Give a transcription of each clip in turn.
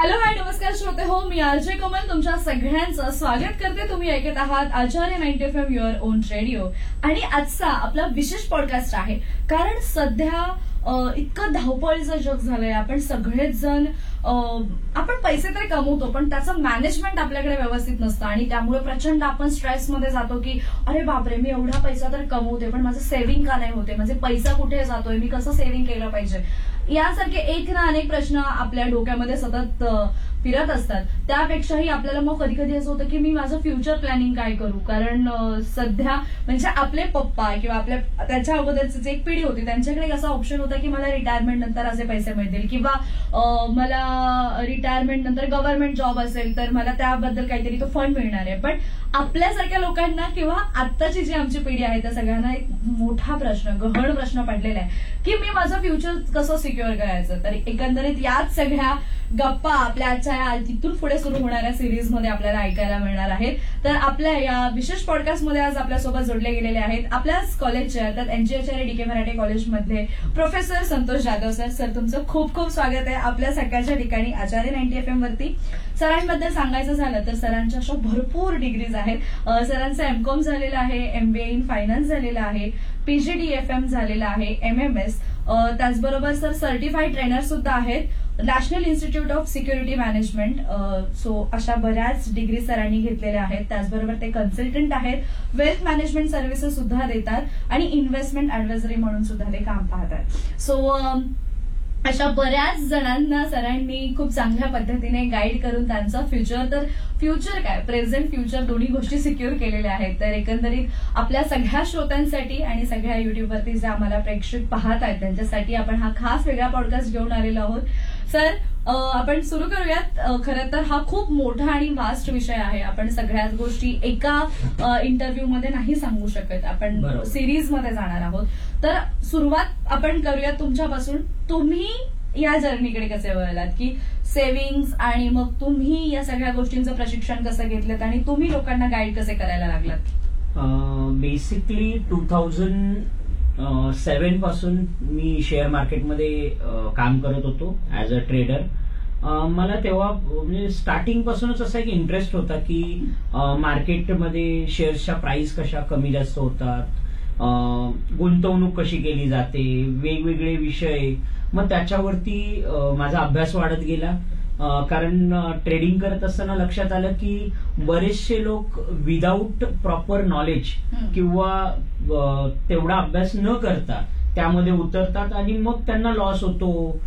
Hello hi नमस्कार श्रोते हो, मी आरजे कोमल तुमच्या सगळ्यांचं स्वागत करते. तुम्ही ऐकत आहात आचार्य 90 FM युअर ओन रेडिओ. आणि आजचा आपला विशेष पॉडकास्ट आहे, कारण सध्या इतकं धावपळीचं जग झालंय. आपण सगळेच जण आपण पैसे तरी कमवतो, पण त्याचं मॅनेजमेंट आपल्याकडे व्यवस्थित नसतं आणि त्यामुळे प्रचंड आपण स्ट्रेसमध्ये जातो की अरे बापरे, मी एवढा पैसा तर कमवते पण माझं सेव्हिंग का नाही होते, माझे पैसा कुठे जातोय, मी कसं सेव्हिंग केलं पाहिजे, यासारखे एक ना अनेक प्रश्न आपल्या डोक्यामध्ये सतत फिरत असतात. त्यापेक्षाही आपल्याला मग कधी कधी असं होतं की मी माझं फ्युचर प्लॅनिंग काय करू. कारण सध्या म्हणजे आपले पप्पा किंवा आपल्या त्याच्या अगोदरची जी एक पिढी होती त्यांच्याकडे असा ऑप्शन होता की मला रिटायरमेंट नंतर असे पैसे मिळतील किंवा मला रिटायरमेंट नंतर गव्हर्नमेंट जॉब असेल तर मला त्याबद्दल काहीतरी तो फंड मिळणार आहे. पण आपल्यासारख्या लोकांना किंवा आत्ताची जी आमची पिढी आहे त्या सगळ्यांना एक मोठा प्रश्न, गहन प्रश्न पडलेला आहे की मी माझं फ्युचर कसं सिक्युअर करायचं. तर एकंदरीत याच सगळ्या गप्पा आपल्या आजच्या तिथून पुढे सुरू होणाऱ्या सिरीजमध्ये आपल्याला ऐकायला मिळणार आहेत. तर आपल्या या विशेष पॉडकास्टमध्ये आज आपल्यासोबत जोडले गेलेले आहेत आपल्याच कॉलेजचे अर्थात एनजीआचार्य डीके मराठे कॉलेजमधले professor Santosh Jadhav sir. Sir तुमचं खूप खूप स्वागत आहे आपल्या सकाळच्या ठिकाणी आचार्य 90 FM वरती. सरांबद्दल सांगायचं झालं तर सरांच्या अशा भरपूर डिग्रीज आहेत. सरांचं एमकॉम झालेलं आहे, MBA इन फायनान्स झालेलं आहे, PGDFM झालेलं आहे, MMS. त्याचबरोबर सर सर्टिफाईड ट्रेनर सुद्धा आहेत, national institute of security management. So अशा बऱ्याच डिग्री सरांनी घेतलेल्या आहेत. त्याचबरोबर ते कन्सल्टंट आहेत, वेल्थ मॅनेजमेंट सर्व्हिसेस सुद्धा देतात आणि इन्व्हेस्टमेंट ऍडव्हायझरी म्हणून सुद्धा ते काम पाहतात. सो अशा बऱ्याच जणांना सरांनी खूप चांगल्या पद्धतीने गाईड करून त्यांचं फ्युचर काय प्रेझेंट फ्युचर दोन्ही गोष्टी सिक्युअर केलेल्या आहेत. तर एकंदरीत आपल्या सगळ्या श्रोत्यांसाठी आणि सगळ्या युट्यूबवरती जे आम्हाला प्रेक्षक पाहत आहेत त्यांच्यासाठी आपण हा खास वेगळा पॉडकास्ट घेऊन आलेलो आहोत. सर आपण सुरू करूयात. खरं तर हा खूप मोठा आणि वास्ट विषय आहे. आपण सगळ्याच गोष्टी एका इंटरव्ह्यू मध्ये नाही सांगू शकत. आपण सिरीज मध्ये जाणार आहोत. तर सुरुवात आपण करूयात तुमच्यापासून. तुम्ही या जर्नीकडे कसे वळलात की सेव्हिंग्स आणि मग तुम्ही या सगळ्या गोष्टींचं प्रशिक्षण कसं घेतलं आणि तुम्ही लोकांना गाईड कसे करायला लागलात? बेसिकली 2007 पासून मी शेअर मार्केटमध्ये काम करत होतो ऍज अ ट्रेडर. मला तेव्हा म्हणजे स्टार्टिंग पासूनच असा एक इंटरेस्ट होता की मार्केटमध्ये शेअर्सच्या प्राइस कशा कमी जास्त होतात, गुंतवणूक कशी केली जाते, वेगवेगळे विषय. मग त्याच्यावरती माझा अभ्यास वाढत गेला. कारण ट्रेडिंग करत असताना लक्षात आलं की बरेचसे लोक विदाऊट प्रॉपर नॉलेज किंवा तेवढा अभ्यास न करता त्यामध्ये उतरतात आणि मग त्यांना लॉस होतो.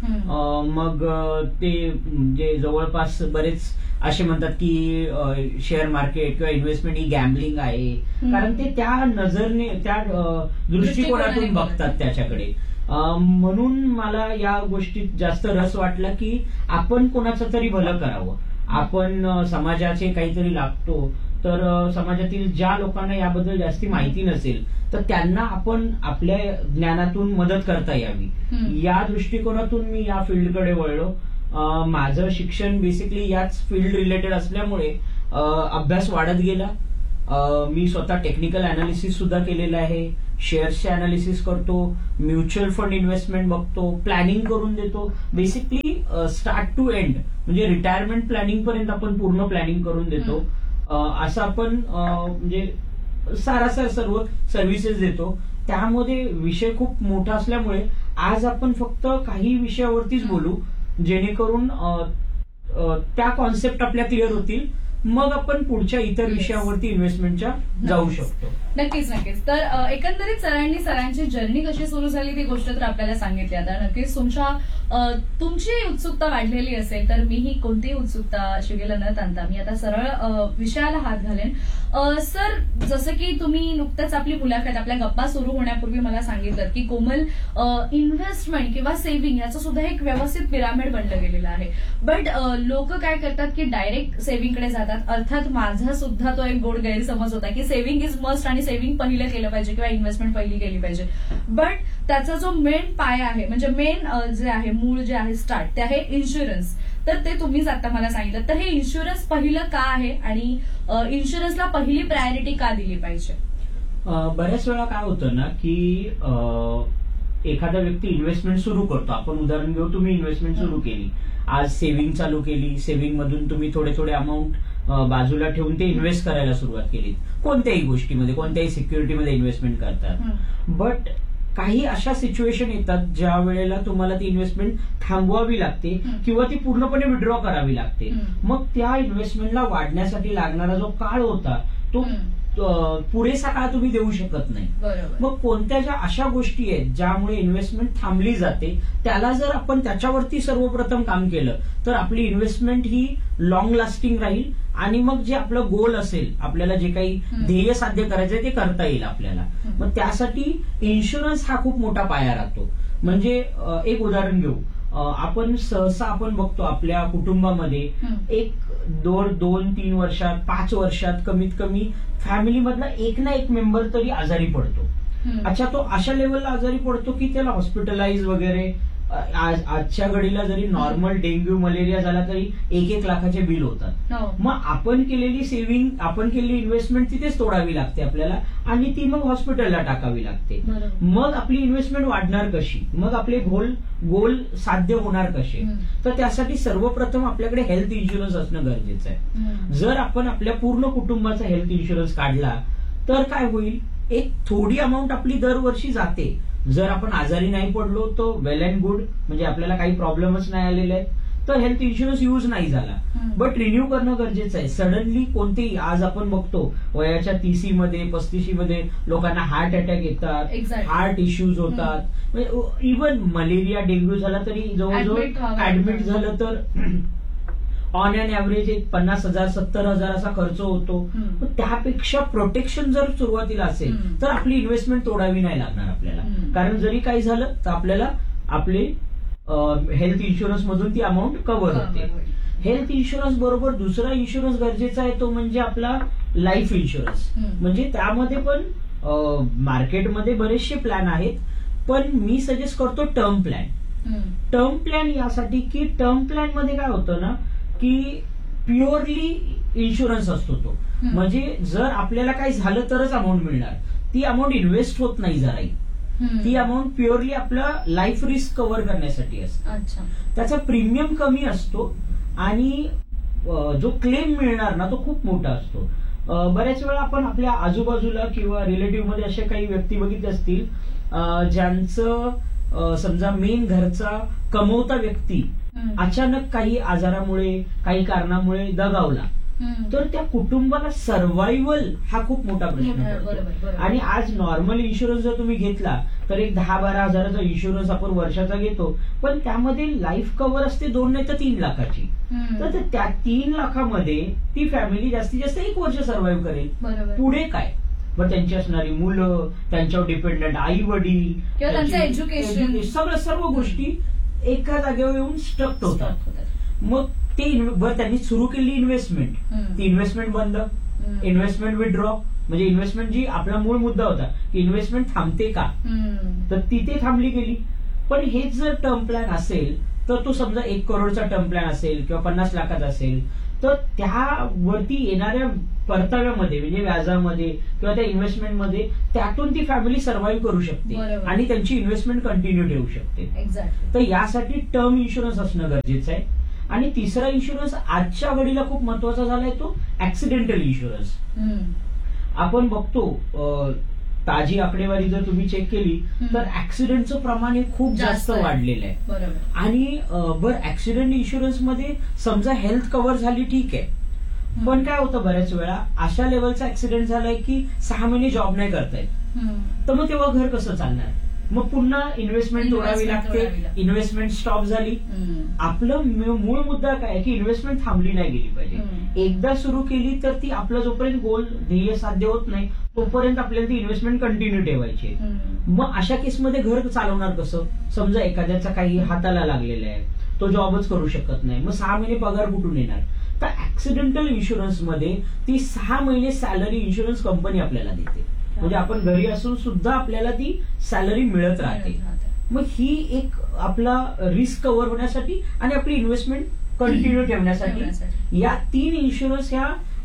मग ते म्हणजे जवळपास बरेच असे म्हणतात की शेअर मार्केट किंवा इन्व्हेस्टमेंट ही गॅम्बलिंग आहे, कारण ते त्या नजरने त्या दृष्टिकोनातून बघतात त्याच्याकडे. म्हणून मला या गोष्टीत जास्त रस वाटला की आपण कोणाचं तरी भलं करावं. आपण समाजाचे काहीतरी लागतो, तर समाजातील ज्या लोकांना याबद्दल जास्ती माहिती नसेल तर त्यांना आपण आपल्या ज्ञानातून मदत करता यावी, या दृष्टिकोनातून मी या फील्डकडे वळलो. माझं शिक्षण बेसिकली याच फील्ड रिलेटेड असल्यामुळे अभ्यास वाढत गेला. मी स्वतः टेक्निकल अनालिसिस सुद्धा केलेलं आहे, शेअर्सचे अनालिसिस करतो, म्युच्युअल फंड इन्व्हेस्टमेंट बघतो, प्लॅनिंग करून देतो. बेसिकली स्टार्ट टू एंड म्हणजे रिटायरमेंट प्लॅनिंग पर्यंत आपण पूर्ण प्लॅनिंग करून देतो. असं आपण म्हणजे सारासार सर्व सर्व्हिसेस देतो. त्यामध्ये विषय खूप मोठा असल्यामुळे आज आपण फक्त काही विषयावरतीच बोलू, जेणेकरून त्या कॉन्सेप्ट आपल्या क्लिअर होतील. मग आपण पुढच्या इतर विषयावरती इन्व्हेस्टमेंटच्या जाऊ शकतो. नक्कीच नक्कीच. तर एकंदरीत सरांची जर्नी कशी सुरू झाली ती गोष्ट तर आपल्याला सांगितली. आता नक्कीच तुमची उत्सुकता वाढलेली असेल तर मीही कोणतीही उत्सुकता शिगेला न ताणता मी आता सरळ विषयाला हात घालेन. सर जसं की तुम्ही नुकतंच आपली मुलाखत आपल्या गप्पा सुरू होण्यापूर्वी मला सांगितलं की कोमल इन्व्हेस्टमेंट किंवा सेव्हिंग याचं सुद्धा एक व्यवस्थित पिरामिड बनलं गेलेलं आहे. बट लोक काय करतात की डायरेक्ट सेव्हिंगकडे जातात. अर्थात माझा सुद्धा तो एक गोड गैरसमज होता की सेव्हिंग इज मस्ट आणि सेव्हिंग पहिलं केलं पाहिजे किंवा इन्व्हेस्टमेंट पहिली केली पाहिजे. बट त्याचा जो मेन पाया आहे म्हणजे मेन जे आहे मूळ जे आहे स्टार्ट ते आहे इन्शुरन्स. तर ते तुम्हीच आता मला सांगितलं. तर हे इन्शुरन्स पहिलं का आहे आणि इन्शुरन्सला पहिली प्रायोरिटी का दिली पाहिजे? बऱ्याच वेळा काय होतं ना की एखादा व्यक्ती इन्व्हेस्टमेंट सुरू करतो, आपण उदाहरण घेऊ, तुम्ही इन्व्हेस्टमेंट सुरू केली, आज सेव्हिंग चालू केली, सेव्हिंग मधून तुम्ही थोडे थोडे अमाऊंट बाजूला ठेवून ते इन्व्हेस्ट करायला सुरुवात केली, कोणत्याही गोष्टीमध्ये, कोणत्याही सिक्युरिटीमध्ये इन्व्हेस्टमेंट करतात. बट काही अशा सिच्युएशन येतात ज्या वेळेला तुम्हाला ती इन्व्हेस्टमेंट थांबवावी लागते किंवा ती पूर्णपणे विड्रॉ करावी लागते. मग त्या इन्व्हेस्टमेंटला वाढण्यासाठी लागणारा जो काळ होता तो पुरेसा काळ तुम्ही देऊ शकत नाही. मग कोणत्या ज्या अशा गोष्टी आहेत ज्यामुळे इन्व्हेस्टमेंट थांबली जाते, त्याला जर आपण त्याच्यावरती सर्वप्रथम काम केलं तर आपली इन्व्हेस्टमेंट ही लॉंग लास्टिंग राहील आणि मग जे आपलं गोल असेल, आपल्याला जे काही ध्येय साध्य करायचंय ते करता येईल आपल्याला. मग त्यासाठी इन्शुरन्स हा खूप मोठा पाया राहतो. म्हणजे एक उदाहरण घेऊ, आपण सहसा आपण बघतो आपल्या कुटुंबामध्ये एक 2-3 वर्षात 5 वर्षात कमीत कमी फॅमिलीमधला एक ना एक मेंबर तरी आजारी पडतो. अच्छा, तो अशा लेवलला आजारी पडतो की त्याला हॉस्पिटलाइज वगैरे, आजच्या घडीला जरी नॉर्मल डेंग्यू मलेरिया झाला तरी 1-1 लाखाचे बिल होतात. मग आपण केलेली सेव्हिंग, आपण केलेली इन्व्हेस्टमेंट तिथेच तोडावी लागते आपल्याला आणि ती मग हॉस्पिटलला टाकावी लागते. मग आपली इन्व्हेस्टमेंट वाढणार कशी, मग आपले गोल साध्य होणार कसे? तर त्यासाठी सर्वप्रथम आपल्याकडे हेल्थ इन्शुरन्स असणं गरजेचं आहे. जर आपण आपल्या पूर्ण कुटुंबाचा हेल्थ इन्शुरन्स काढला तर काय होईल, एक थोडी अमाऊंट आपली दरवर्षी जाते. जर आपण आजारी नाही पडलो तर वेल अँड गुड, म्हणजे आपल्याला काही प्रॉब्लेमच नाही आलेले आहेत, तर हेल्थ इन्शुरन्स यूज नाही झाला. बट रिन्यू करणं गरजेचं आहे. सडनली कोणतेही, आज आपण बघतो वयाच्या 30 मध्ये 35 मध्ये लोकांना हार्ट अटॅक येतात, हार्ट इश्यूज होतात. इव्हन मलेरिया डेंग्यू झाला तरी जवळजवळ ऍडमिट झालं तर ऑन अँड ऍव्हरेज एक 50,000 70,000 असा खर्च होतो. त्यापेक्षा प्रोटेक्शन जर सुरुवातीला असेल तर आपली इन्व्हेस्टमेंट तोडावी नाही लागणार आपल्याला, कारण जरी काही झालं तर आपल्याला आपले हेल्थ इन्शुरन्स मधून ती अमाऊंट कव्हर होते. हेल्थ इन्शुरन्स बरोबर दुसरा इन्शुरन्स गरजेचा आहे, तो म्हणजे आपला लाईफ इन्शुरन्स. म्हणजे त्यामध्ये पण मार्केटमध्ये बरेचसे प्लॅन आहेत, पण मी सजेस्ट करतो टर्म प्लॅन. टर्म प्लॅन यासाठी की टर्म प्लॅन मध्ये काय होतं ना की प्युअरली इन्शुरन्स असतो तो. म्हणजे जर आपल्याला काही झालं तरच अमाऊंट मिळणार, ती अमाऊंट इन्व्हेस्ट होत नाही जराही. ती अमाऊंट प्युअरली आपला लाईफ रिस्क कव्हर करण्यासाठी असते. त्याचा प्रीमियम कमी असतो आणि जो क्लेम मिळणार ना तो खूप मोठा असतो. बऱ्याच वेळा आपण आपल्या आजूबाजूला किंवा रिलेटिव्ह मध्ये असे काही व्यक्ती बघितले असतील ज्यांचं समजा मेन घरचा कमवता व्यक्ती अचानक काही आजारामुळे, काही कारणामुळे दगावला, तर त्या कुटुंबाला सर्व्हायव्हल हा खूप मोठा प्रश्न पडतो. आणि आज नॉर्मल इन्शुरन्स जर तुम्ही घेतला तर एक 10-12 हजाराचा इन्शुरन्स आपण वर्षाचा घेतो, पण त्यामध्ये लाईफ कव्हर असते 2 नाही तर 3 लाखाची. तर त्या 3 लाखामध्ये ती फॅमिली जास्तीत जास्त 1 वर्ष सर्व्हाइव्ह करेल. पुढे काय, मग त्यांची असणारी मुलं, त्यांच्यावर डिपेंडंट आई वडील, त्यांचं एज्युकेशन, सर्व गोष्टी एका जागेवर येऊन स्टक होतात. मग ते त्यांनी सुरू केली इन्व्हेस्टमेंट, ती इन्व्हेस्टमेंट बंद, इन्व्हेस्टमेंट विड्रॉ. म्हणजे इन्व्हेस्टमेंट जी आपला मूळ मुद्दा होता की इन्व्हेस्टमेंट थांबते का, तर तिथे थांबली गेली. पण हेच जर टर्म प्लॅन असेल तर तो समजा 1 करोडचा टर्म प्लॅन असेल किंवा 50 लाखाचा असेल, तर त्यावरती येणाऱ्या परताव्यामध्ये म्हणजे व्याजामध्ये किंवा त्या इन्व्हेस्टमेंटमध्ये त्यातून ती फॅमिली सर्व्हाइव्ह करू शकते आणि त्यांची इन्व्हेस्टमेंट कंटिन्यू ठेवू शकते. तर यासाठी टर्म इन्शुरन्स असणं गरजेचं आहे. आणि तिसरा इन्शुरन्स आजच्या घडीला खूप महत्वाचा झालाय तो ऍक्सिडेंटल इन्शुरन्स. आपण बघतो ताजी आकडेवारी जर तुम्ही चेक केली तर ऍक्सिडेंटचं प्रमाण हे खूप जास्त वाढलेलं आहे. आणि बरं, ऍक्सिडेंट इन्शुरन्स मध्ये समजा हेल्थ कव्हर झाली ठीक आहे, पण काय होतं बऱ्याच वेळा अशा लेवलचा ऍक्सिडेंट झालाय की 6 महिने जॉब नाही करतायत, तर मग तेव्हा घर कसं चालणार? मग पुन्हा इन्व्हेस्टमेंट तोडावी लागते. इन्व्हेस्टमेंट स्टॉप झाली. आपलं मूळ मुद्दा काय की इन्व्हेस्टमेंट थांबली नाही गेली पाहिजे. एकदा सुरू केली तर ती आपलं जोपर्यंत गोल ध्येय साध्य होत नाही तोपर्यंत आपल्याला ती इन्व्हेस्टमेंट कंटिन्यू ठेवायची. मग अशा केसमध्ये घर चालवणार कसं? समजा एखाद्याचा काही हाताला लागलेला आहे, तो जॉबच करू शकत नाही, मग 6 महिने पगार कुठून येणार? तर ऍक्सिडेंटल इन्शुरन्स मध्ये ती 6 महिने सॅलरी इन्शुरन्स कंपनी आपल्याला देते. म्हणजे आपण घरी असून सुद्धा आपल्याला ती सॅलरी मिळत राहते. मग ही एक आपला रिस्क कव्हर होण्यासाठी आणि आपली इन्व्हेस्टमेंट कंटिन्यू ठेवण्यासाठी या 3 इन्शुरन्स ह्या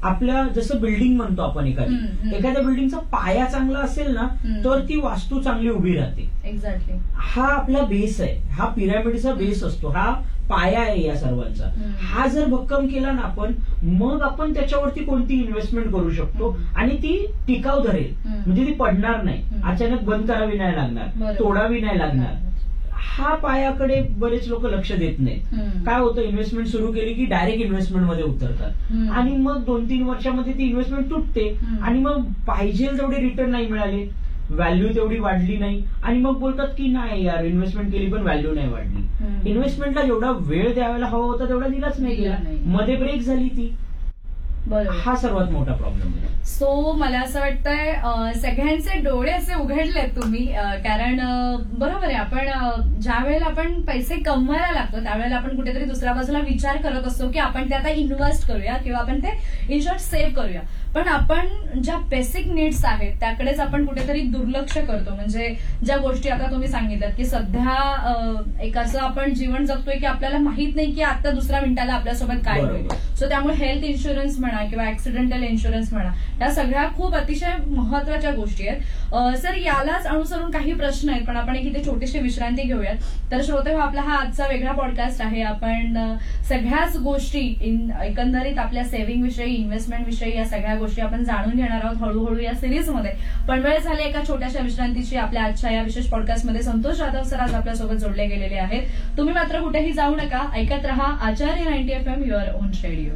आपल्या जसं बिल्डिंग म्हणतो आपण एखाद्या बिल्डिंगचा पाया चांगला असेल ना तर ती वास्तू चांगली उभी राहते. एक्झॅक्टली. हा आपला बेस आहे, हा पिरामिडचा बेस असतो, हा पाया आहे या सर्वांचा. हा जर भक्कम केला ना आपण, मग आपण त्याच्यावरती कोणती इन्व्हेस्टमेंट करू शकतो आणि ती टिकाव धरेल. म्हणजे ती पडणार नाही, अचानक बंद करावी नाही लागणार, तोडावी नाही लागणार. हा पायाकडे बरेच लोक लक्ष देत नाहीत. काय होतं, इन्व्हेस्टमेंट सुरू केली की डायरेक्ट इन्व्हेस्टमेंट मध्ये उतरतात आणि मग 2-3 वर्षामध्ये ती इन्व्हेस्टमेंट तुटते आणि मग पाहिजे तेवढे रिटर्न नाही मिळाले, व्हॅल्यू तेवढी वाढली नाही आणि मग बोलतात की नाही यार इन्व्हेस्टमेंट केली पण व्हॅल्यू नाही वाढली. इन्व्हेस्टमेंटला जेवढा वेळ द्यायला हवा होता तेवढा दिलाच नाही गेला, मध्ये ब्रेक झाली ती. हा सर्वात मोठा प्रॉब्लेम आहे. सो मला असं वाटतंय सगळ्यांचे डोळे असे उघडलेत तुम्ही, कारण बरोबर आहे, आपण ज्या वेळेला आपण पैसे कमवायला लागतो त्यावेळेला आपण कुठेतरी दुसऱ्या बाजूला विचार करत असतो की आपण ते आता इन्व्हेस्ट करूया किंवा आपण ते इन शॉर्ट सेव्ह करूया. पण आपण ज्या बेसिक नीड्स आहेत त्याकडेच आपण कुठेतरी दुर्लक्ष करतो. म्हणजे ज्या गोष्टी आता तुम्ही सांगितल्यात की सध्या एक असं आपण जीवन जगतोय की आपल्याला माहित नाही की आता दुसऱ्या मिनिटाला आपल्यासोबत काय होईल. सो त्यामुळे हेल्थ इन्शुरन्स म्हणा किंवा ऍक्सिडेंटल इन्शुरन्स म्हणा, या सगळ्या खूप अतिशय महत्वाच्या गोष्टी आहेत. सर, यालाच अनुसरून काही प्रश्न आहेत, पण आपण एक इथे छोटीशी विश्रांती घेऊयात. तर श्रोते, आपला हा आजचा वेगळा पॉडकास्ट आहे. आपण सगळ्याच गोष्टी एकंदरीत आपल्या सेव्हिंग विषयी, इन्व्हेस्टमेंट विषयी या सगळ्या गोष्टी आपण जाणून घेणार आहोत हळूहळू या सिरीजमध्ये. पण वेळ झाली एका छोट्याशा विश्रांतीची. आपल्या आजच्या या विशेष पॉडकास्टमध्ये संतोष जाधव सर आज आपल्यासोबत जोडले गेलेले आहेत. तुम्ही मात्र कुठेही जाऊ नका, ऐकत रहा आचार्य 90 FM युअर ओन रेडिओ.